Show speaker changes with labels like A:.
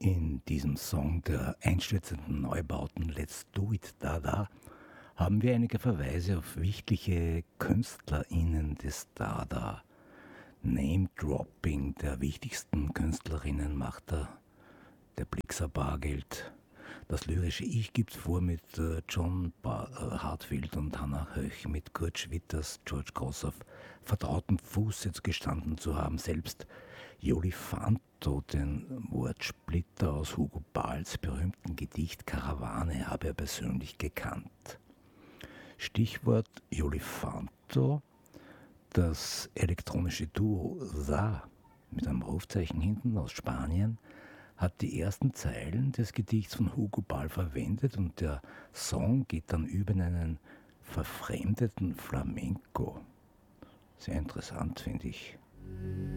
A: In diesem Song der einstürzenden Neubauten Let's Do It Dada haben wir einige Verweise auf wichtige KünstlerInnen des Dada. Name-Dropping der wichtigsten Künstlerinnen macht der Blixer Bargeld. Das lyrische Ich gibt's vor mit John Hartfield und Hannah Höch, mit Kurt Schwitters, George Gross auf vertrautem Fuß jetzt gestanden zu haben. Selbst Jolifanto, den Wortsplitter aus Hugo Balls berühmten Gedicht Karawane, habe er persönlich gekannt. Stichwort Jolifanto, das elektronische Duo Sa mit einem Rufzeichen hinten aus Spanien hat die ersten Zeilen des Gedichts von Hugo Ball verwendet und der Song geht dann über in einen verfremdeten Flamenco. Sehr interessant, finde ich.